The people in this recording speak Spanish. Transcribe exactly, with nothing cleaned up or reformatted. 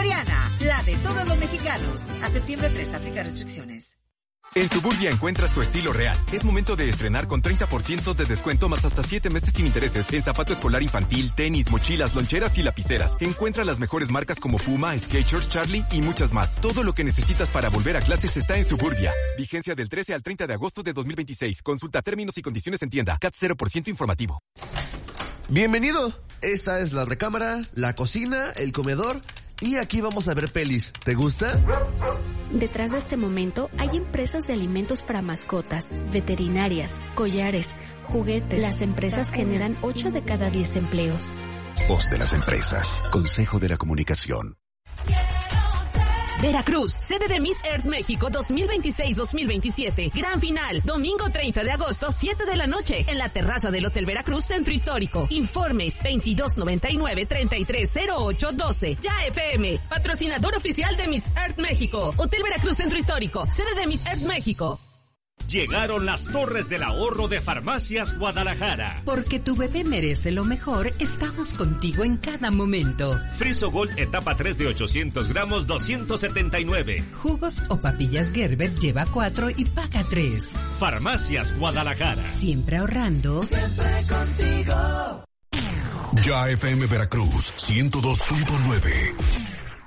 Soriana, la de todos los mexicanos. A septiembre tres, aplica restricciones. En Suburbia encuentras tu estilo real. Es momento de estrenar con treinta por ciento de descuento más hasta siete meses sin intereses en zapato escolar infantil, tenis, mochilas, loncheras y lapiceras. Encuentra las mejores marcas como Puma, Skechers, Charlie y muchas más. Todo lo que necesitas para volver a clases está en Suburbia. Vigencia del trece al treinta de agosto de dos mil veintiséis. Consulta términos y condiciones en tienda. C A T cero por ciento informativo. Bienvenido. Esta es la recámara, la cocina, el comedor y aquí vamos a ver pelis. ¿Te gusta? Detrás de este momento hay empresas de alimentos para mascotas, veterinarias, collares, juguetes. Las empresas generan ocho de cada diez empleos. Voz de las empresas. Consejo de la Comunicación. Veracruz, sede de Miss Earth México dos mil veintiséis dos mil veintisiete. Gran final, domingo treinta de agosto, siete de la noche, en la terraza del Hotel Veracruz Centro Histórico. Informes veintidós noventa y nueve, treinta y tres cero ocho doce. Ya F M, patrocinador oficial de Miss Earth México. Hotel Veracruz Centro Histórico, sede de Miss Earth México. Llegaron las torres del ahorro de Farmacias Guadalajara. Porque tu bebé merece lo mejor, estamos contigo en cada momento. Friso Gold etapa tres de ochocientos gramos, doscientos setenta y nueve. Jugos o papillas Gerber lleva cuatro y paga tres. Farmacias Guadalajara. Siempre ahorrando. Siempre contigo. Ya F M Veracruz, ciento dos punto nueve.